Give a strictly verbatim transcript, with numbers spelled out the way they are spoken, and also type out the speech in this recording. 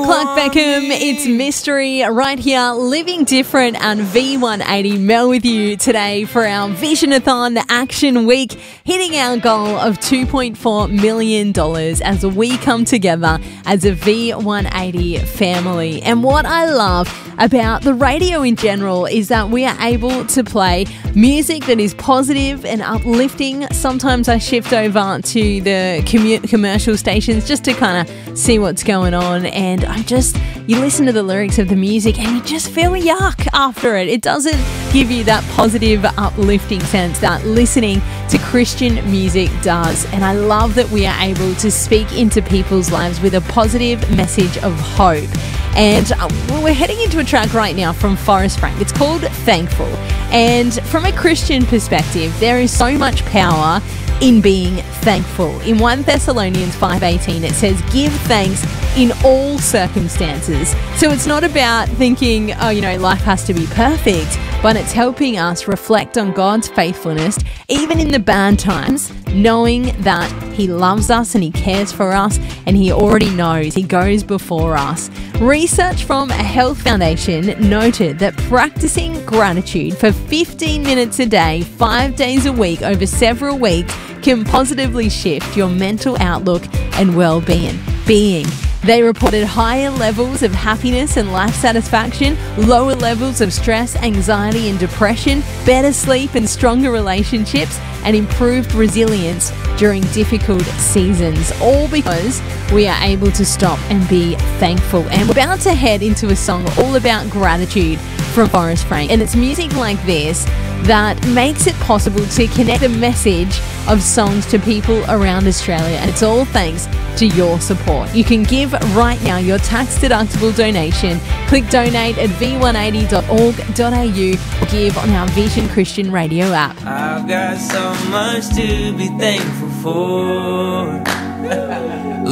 Clark Beckham, it's Mystery right here, Living Different, and V one eighty. Mel with you today for our Visionathon Action Week, hitting our goal of two point four million dollars as we come together as a V one eighty family. And what I love about the radio in general is that we are able to play music that is positive and uplifting. Sometimes I shift over to the commu- commercial stations just to kind of see what's going on, and I just, you listen to the lyrics of the music and you just feel yuck after it. It doesn't give you that positive, uplifting sense that listening to Christian music does. And I love that we are able to speak into people's lives with a positive message of hope. And we're heading into a track right now from Forrest Frank. It's called Thankful. And from a Christian perspective, there is so much power in being thankful. In First Thessalonians five eighteen, it says, give thanks in all circumstances. So it's not about thinking, oh, you know, life has to be perfect, but it's helping us reflect on God's faithfulness, even in the bad times, knowing that He loves us and He cares for us and He already knows. He goes before us. Research from a Health Foundation noted that practicing gratitude for fifteen minutes a day, five days a week, over several weeks, can positively shift your mental outlook and well-being. Being. They reported higher levels of happiness and life satisfaction, lower levels of stress, anxiety and depression, better sleep and stronger relationships, and improved resilience during difficult seasons, all because we are able to stop and be thankful. And we're about to head into a song all about gratitude from Forrest Frank, and it's music like this that makes it possible to connect the message of songs to people around Australia, and it's all thanks to your support. You can give right now your tax-deductible donation. Click donate at v one eighty dot org dot a u or give on our Vision Christian Radio app. I've got so much to be thankful for.